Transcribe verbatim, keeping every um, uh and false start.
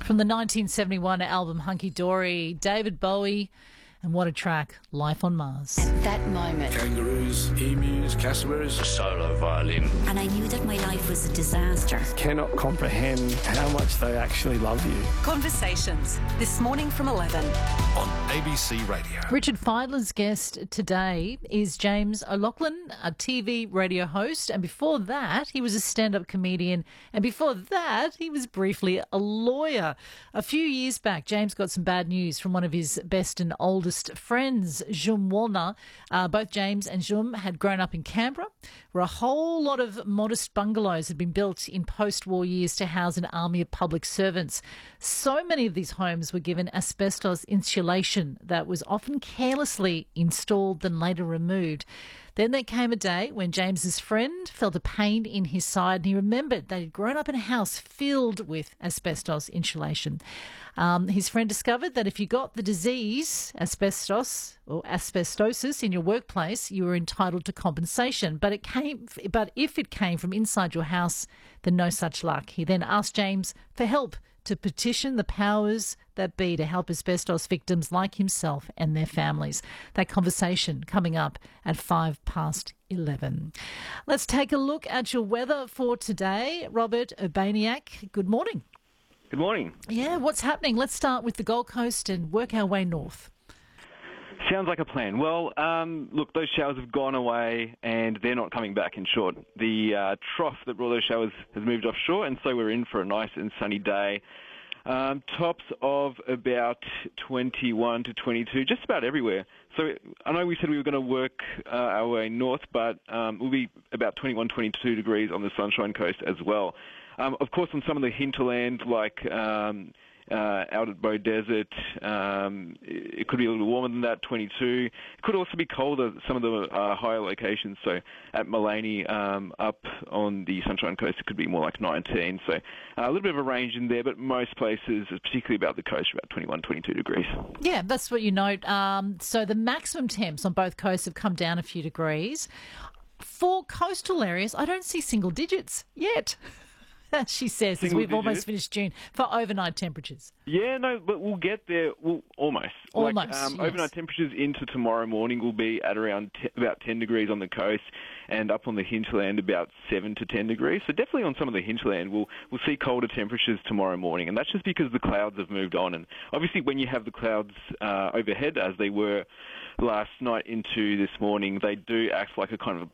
From the nineteen seventy-one album Hunky Dory, David Bowie, and what a track, Life on Mars. At that moment, kangaroos, emus, cassowaries, a solo violin. And I knew that my life was a disaster. Cannot comprehend how much they actually love you. Conversations, this morning from eleven. On A B C Radio. Richard Fidler's guest today is James O'Loughlin, a T V radio host, and before that he was a stand-up comedian, and before that he was briefly a lawyer. A few years back, James got some bad news from one of his best and oldest friends, Jum Wallner. Uh, both James and Jum had grown up in Canberra, where a whole lot of modest bungalows had been built in post-war years to house an army of public servants. So many of these homes were given asbestos insulation that was often carelessly installed then later removed. Then there came a day when James's friend felt a pain in his side and he remembered that he'd grown up in a house filled with asbestos insulation. Um, his friend discovered that if you got the disease, asbestos or asbestosis, in your workplace, you were entitled to compensation. But it came, but if it came from inside your house, then no such luck. He then asked James for help to petition the powers that be to help asbestos victims like himself and their families. That conversation coming up at five past eleven. Let's take a look at your weather for today. Robert Urbaniak, good morning. Good morning. Yeah, what's happening? Let's start with the Gold Coast and work our way north. Sounds like a plan. Well, um, look, those showers have gone away and they're not coming back in short. The uh, trough that brought those showers has moved offshore, and so we're in for a nice and sunny day. Um, tops of about twenty-one to twenty-two, just about everywhere. So I know we said we were going to work uh, our way north, but um, we'll be about twenty-one, twenty-two degrees on the Sunshine Coast as well. Um, of course, on some of the hinterland, like um, uh, out at Bow Desert, um, it could be a little warmer than that, twenty-two. It could also be colder at some of the uh, higher locations. So at Mullaney, um, up on the Sunshine Coast, it could be more like nineteen. So uh, a little bit of a range in there, but most places, particularly about the coast, are about twenty-one, twenty-two degrees. Yeah, that's what you note. Um, so the maximum temps on both coasts have come down a few degrees. For coastal areas, I don't see single digits yet. She says, as we've almost finished June, for overnight temperatures. Yeah, no, but we'll get there. We'll, almost. Almost, like, um, yes. Overnight temperatures into tomorrow morning will be at around t- about ten degrees on the coast, and up on the hinterland about seven to ten degrees. So definitely on some of the hinterland, we'll we'll see colder temperatures tomorrow morning, and that's just because the clouds have moved on. And obviously, when you have the clouds uh, overhead, as they were last night into this morning, they do act like a kind of a